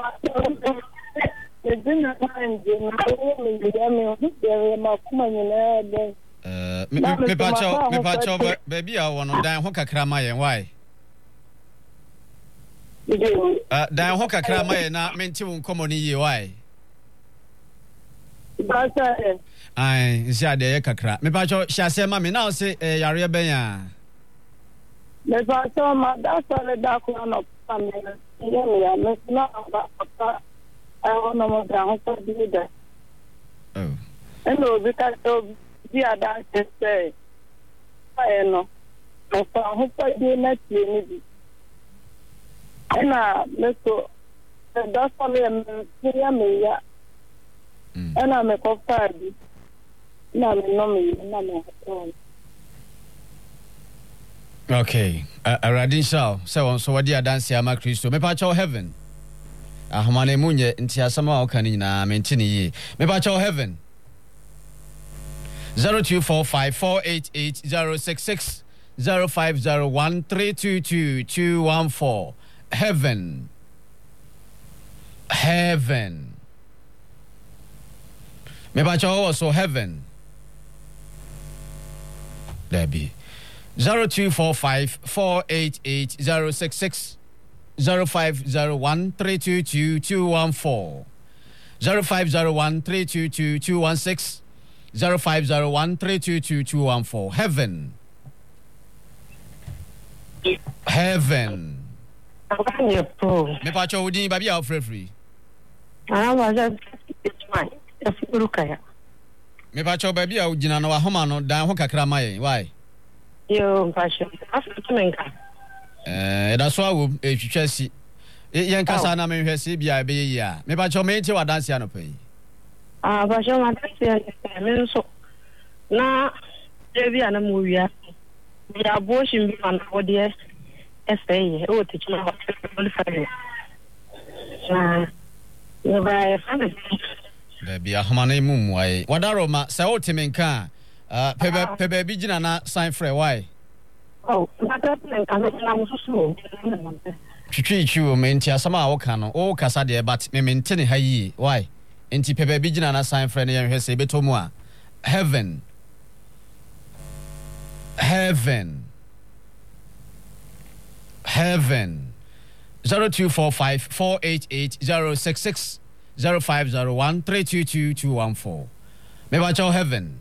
me pacho baby I want dan ho kakra ma yen why dan ho kakra ma yen na menti won komo ni ye why ai sia de kakra me pacho hyase ma me na o se yare ben ya me pacho ma da so le da ko no pa me ya me na ba pa I want no da ho di da hello because di ada say I know I hope I do not need na meso da so le me ya ana me ko fadi na me no me na me okay Aradin Shaw so what dia dance ama Kristo me pa cho heaven ahomane munye nti asama o kan nyina mentini yi me pa cho heaven 0245488066 0501322214 heaven me pa cho also heaven there be 0245488066 0501322214 0501322216 0501322214 heaven me pa cho udin baby a free wa just it's fine afurukaya me pa cho baby a ugina no wa homa no dan ho kakra ma yen why yo passion afurukamenka da so awo etwitwasi yen kasa na me hwese bia be yi a me ba cho me nti wadanse anopai passion wadanse me so na debi ana mu wia ya boshim bi man odie essay o te chima ba qualify na ba fane da bia homa na mumu ai wadaro ma se o te menka pebe bi gina na sign free why Chichu menti asama woka no o kasa de but me mentene ha yi why enti pepe bi gina na sign friend yen hwese betomu a heaven 0245488066 0501322214 me ba cho heaven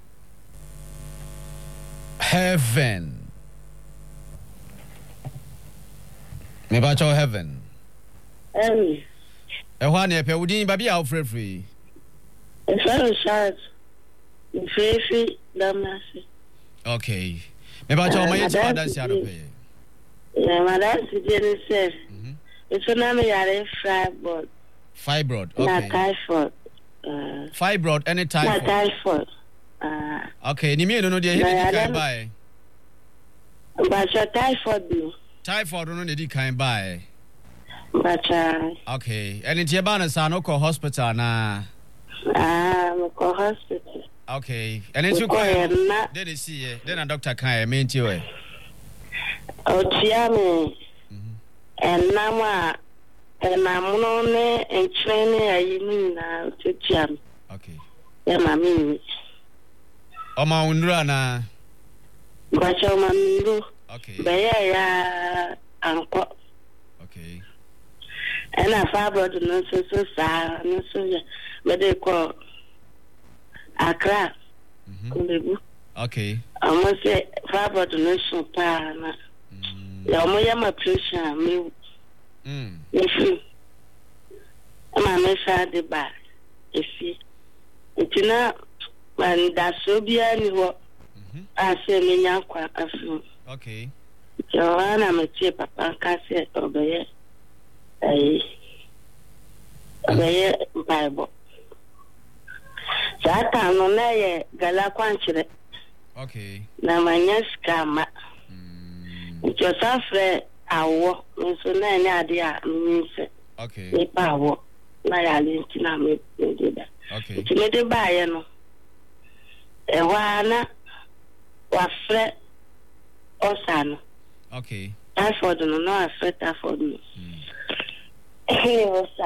me ba cho heaven hwa ne pe udin ba bia ofrefre shot free damnasi okay me ba cho ma yeti wadansi adope madansi jenisef it's na me yare fibroid okay na typhoid fibroid any typhoid na typhoid okay ni me no de hidi kan bai ba cho typhoid no ne di kan bai bacha okay and it yeba na sa no ko hospital na ko hospital okay and it ko dey see then a doctor kan me nti we o tia me and nama and amuno ne entrene ayi ni na tia me okay ya mami o ma unura na bacha o mami okay ya anko okay and a fibroid no so me dey call Accra Kulebu okay almost say fibroid no so pa na ya mo ya ma pressure me if ama me fa de ba efi itina man da so bia ni ho ase me nya kwa afu okay Joanna me tie papa kase obeye Bible. Sata no na ye gala kwanchire. Okay. Na manya skama. Ucho safre awo, so na ni ade a nse. Okay. E pa awo. Na ya linti na me de. Okay. Ti me de ba ye no. E wa na wa fre osano. Okay. Typhoid no afre typhoid no.